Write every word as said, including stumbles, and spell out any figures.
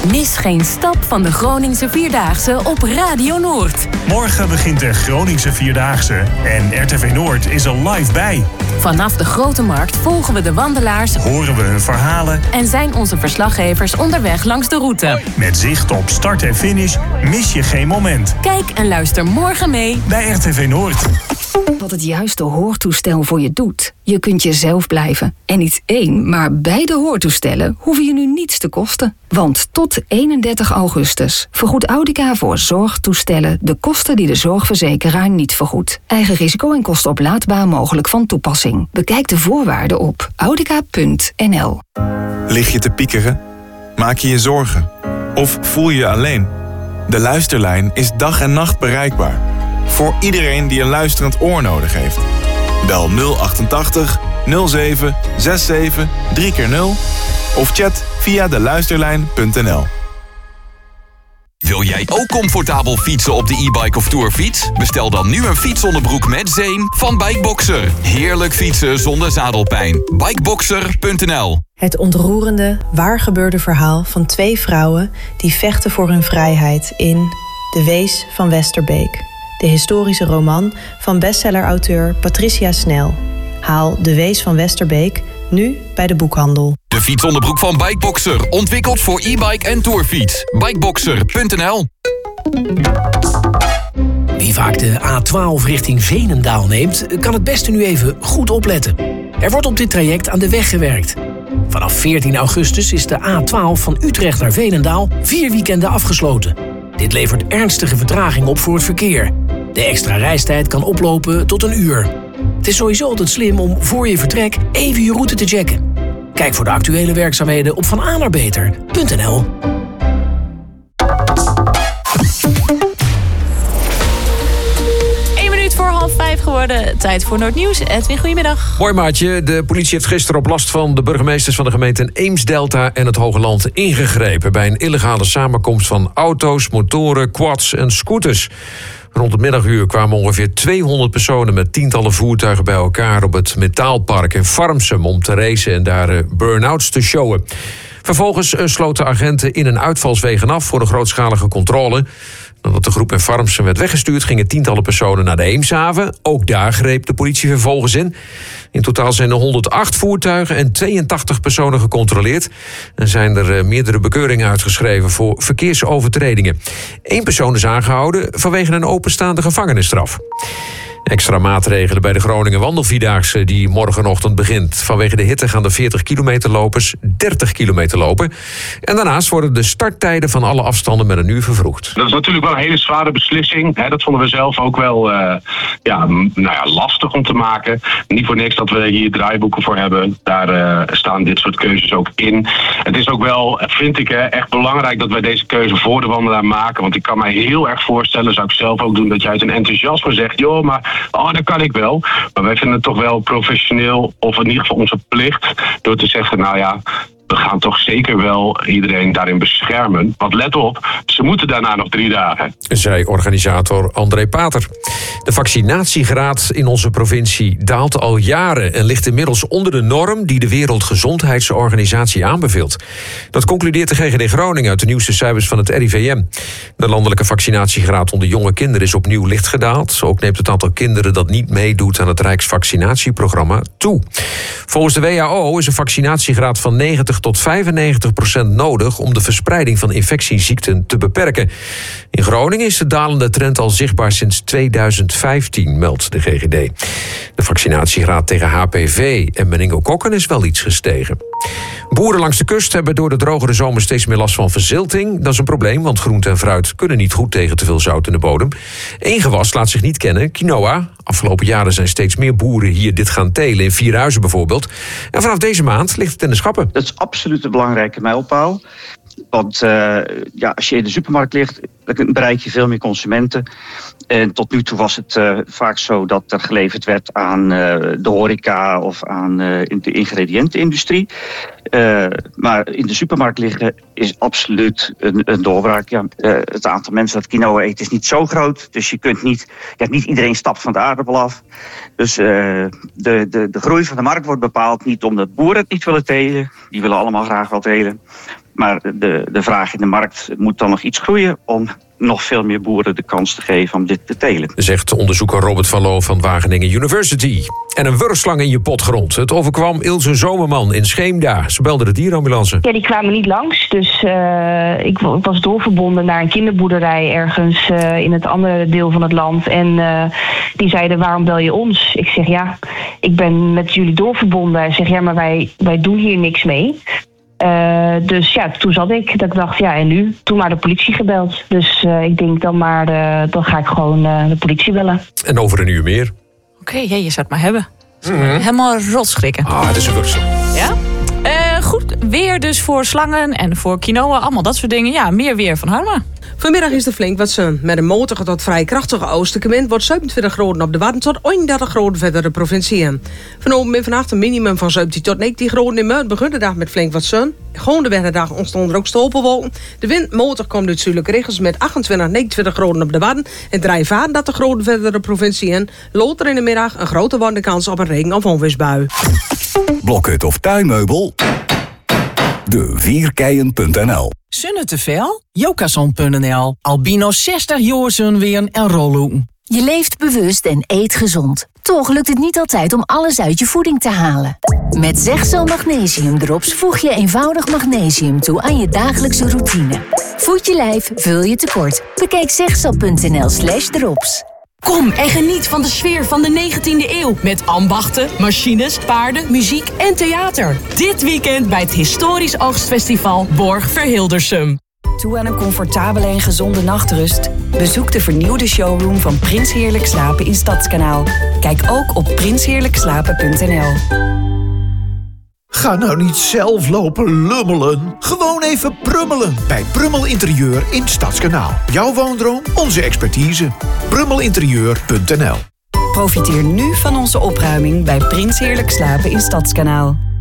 Mis geen stap van de Groningse Vierdaagse op Radio Noord. Morgen begint de Groningse Vierdaagse en R T V Noord is er live bij. Vanaf de Grote Markt volgen we de wandelaars, horen we hun verhalen en zijn onze verslaggevers onderweg langs de route. Met zicht op start en finish mis je geen moment. Kijk en luister morgen mee bij R T V Noord. Wat het juiste hoortoestel voor je doet. Je kunt jezelf blijven. En niet één, maar beide hoortoestellen hoeven je nu niets te kosten. Want tot eenendertig augustus vergoedt Audica voor zorgtoestellen de kosten die de zorgverzekeraar niet vergoedt. Eigen risico en kostenoplaadbaar mogelijk van toepassing. Bekijk de voorwaarden op audica punt n l. Lig je te piekeren? Maak je je zorgen? Of voel je je alleen? De Luisterlijn is dag en nacht bereikbaar. Voor iedereen die een luisterend oor nodig heeft. Bel nul achtentachtig nul zeven zevenenzestig drie keer nul of chat via de luisterlijn punt n l. Wil jij ook comfortabel fietsen op de e-bike of tourfiets? Bestel dan nu een fietsonderbroek met zeem van Bikeboxer. Heerlijk fietsen zonder zadelpijn. Bikeboxer punt n l. Het ontroerende, waargebeurde verhaal van twee vrouwen die vechten voor hun vrijheid in De Wees van Westerbeek. De historische roman van bestsellerauteur Patricia Snel. Haal De Wees van Westerbeek nu bij de boekhandel. De fietsonderbroek van Bikeboxer. Ontwikkeld voor e-bike en tourfiets. Bikeboxer punt n l. Wie vaak de A twaalf richting Veenendaal neemt, kan het beste nu even goed opletten. Er wordt op dit traject aan de weg gewerkt. Vanaf veertien augustus is de A twaalf van Utrecht naar Veenendaal vier weekenden afgesloten. Dit levert ernstige vertraging op voor het verkeer. De extra reistijd kan oplopen tot een uur. Het is sowieso altijd slim om voor je vertrek even je route te checken. Kijk voor de actuele werkzaamheden op van a naar beter punt n l. Eén minuut voor half vijf geworden. Tijd voor Noordnieuws. Edwin, goedemiddag. Hoi Maartje. De politie heeft gisteren op last van de burgemeesters van de gemeenten Eems-Delta en het Hoge Land ingegrepen bij een illegale samenkomst van auto's, motoren, quads en scooters. Rond het middaguur kwamen ongeveer tweehonderd personen met tientallen voertuigen bij elkaar op het Metaalpark in Farmsum om te racen en daar uh, burn-outs te showen. Vervolgens uh, sloten agenten in- en uitvalswegen af voor een grootschalige controle. Nadat de groep in Farmsum werd weggestuurd, gingen tientallen personen naar de Eemshaven. Ook daar greep de politie vervolgens in. In totaal zijn er honderdacht voertuigen en tweeëntachtig personen gecontroleerd. En zijn er meerdere bekeuringen uitgeschreven voor verkeersovertredingen. Eén persoon is aangehouden vanwege een openstaande gevangenisstraf. Extra maatregelen bij de Groningen Wandelvierdaagse die morgenochtend begint. Vanwege de hitte gaan de veertig kilometer lopers dertig kilometer lopen. En daarnaast worden de starttijden van alle afstanden met een uur vervroegd. Dat is natuurlijk wel een hele zware beslissing. Hè. Dat vonden we zelf ook wel uh, ja, nou ja, lastig om te maken. Niet voor niks dat we hier draaiboeken voor hebben. Daar uh, staan dit soort keuzes ook in. Het is ook wel, vind ik, hè, echt belangrijk dat wij deze keuze voor de wandelaar maken. Want ik kan mij heel erg voorstellen, zou ik zelf ook doen, dat je uit een enthousiasme zegt, joh, maar oh, dat kan ik wel. Maar wij vinden het toch wel professioneel, of in ieder geval onze plicht, door te zeggen, nou ja, we gaan toch zeker wel iedereen daarin beschermen. Want let op, ze moeten daarna nog drie dagen. Zei organisator André Pater. De vaccinatiegraad in onze provincie daalt al jaren en ligt inmiddels onder de norm die de Wereldgezondheidsorganisatie aanbeveelt. Dat concludeert de G G D Groningen uit de nieuwste cijfers van het R I V M. De landelijke vaccinatiegraad onder jonge kinderen is opnieuw licht gedaald. Ook neemt het aantal kinderen dat niet meedoet aan het Rijksvaccinatieprogramma toe. Volgens de W H O is een vaccinatiegraad van negentig tot vijfennegentig procent nodig om de verspreiding van infectieziekten te beperken. In Groningen is de dalende trend al zichtbaar sinds tweeduizend vijftien, meldt de G G D. De vaccinatiegraad tegen H P V en meningokokken is wel iets gestegen. Boeren langs de kust hebben door de drogere zomer steeds meer last van verzilting. Dat is een probleem, want groente en fruit kunnen niet goed tegen te veel zout in de bodem. Eén gewas laat zich niet kennen, quinoa. Afgelopen jaren zijn steeds meer boeren hier dit gaan telen, in Vierhuizen bijvoorbeeld. En vanaf deze maand ligt het in de schappen. Dat is absoluut een belangrijke mijlpaal. Want uh, ja, als je in de supermarkt ligt, Dan bereik je veel meer consumenten. En tot nu toe was het uh, vaak zo dat er geleverd werd aan uh, de horeca of aan uh, in de ingrediëntenindustrie. Uh, maar in de supermarkt liggen is absoluut een, een doorbraak. Ja, uh, het aantal mensen dat quinoa eet is niet zo groot. Dus je kunt niet, ja, niet iedereen stapt van de aardappel af. Dus uh, de, de, de groei van de markt wordt bepaald niet omdat boeren het niet willen telen. Die willen allemaal graag wel telen. Maar de, de vraag in de markt moet dan nog iets groeien om nog veel meer boeren de kans te geven om dit te telen. Zegt onderzoeker Robert van Loo van Wageningen University. En een wurgslang in je potgrond. Het overkwam Ilse Zomerman in Scheemda. Ze belde de dierenambulance. Ja, die kwamen niet langs. Dus uh, ik, ik was doorverbonden naar een kinderboerderij ergens uh, in het andere deel van het land. En uh, die zeiden, waarom bel je ons? Ik zeg, ja, ik ben met jullie doorverbonden. Hij zegt, ja, maar wij, wij doen hier niks mee. Uh, dus ja, toen zat ik. Dat ik dacht, ja, en nu? Toen maar de politie gebeld. Dus uh, ik denk dan maar, uh, dan ga ik gewoon uh, de politie bellen. En over een uur meer. Oké, okay, ja, je zou het maar hebben. Mm-hmm. Helemaal rotschrikken. Ah, het is een wurgslang. Ja? Uh, goed, weer dus voor slangen en voor quinoa. Allemaal dat soort dingen. Ja, meer weer van Harma. Vanmiddag is er flink wat zon. Met een matige tot vrij krachtige oostelijke wind wordt zevenentwintig graden op de Wadden tot eenendertig graden verder de provinciën. Vanavond en vannacht een minimum van zeventien tot negentien graden in Muiden begint de dag met flink wat zon. Gewoon de weg dag ontstonden er ook stolpenwolken. De wind matig komt uit zuidelijke richtingen met achtentwintig, negenentwintig graden op de Wadden en vijfendertig graden verder de provinciën. Later in de middag een grote wandelkans op een regen- of onweersbui. Blokhut of tuinmeubel? De vierkeien punt n l. Zonne te veel? Jokason punt n l. Albino zestig jaar zonweer en rolloen. Je leeft bewust en eet gezond. Toch lukt het niet altijd om alles uit je voeding te halen. Met Zegcel Magnesium Drops voeg je eenvoudig magnesium toe aan je dagelijkse routine. Voed je lijf, vul je tekort. Bekijk zegcel punt n l slash drops. Kom en geniet van de sfeer van de negentiende eeuw. Met ambachten, machines, paarden, muziek en theater. Dit weekend bij het historisch oogstfestival Borg Verhildersum. Toe aan een comfortabele en gezonde nachtrust? Bezoek de vernieuwde showroom van Prins Heerlijk Slapen in Stadskanaal. Kijk ook op prins heerlijk slapen punt n l. Ga nou niet zelf lopen lummelen. Gewoon even prummelen bij Prummel Interieur in Stadskanaal. Jouw woondroom, onze expertise. prummel interieur punt n l. Profiteer nu van onze opruiming bij Prins Heerlijk Slapen in Stadskanaal.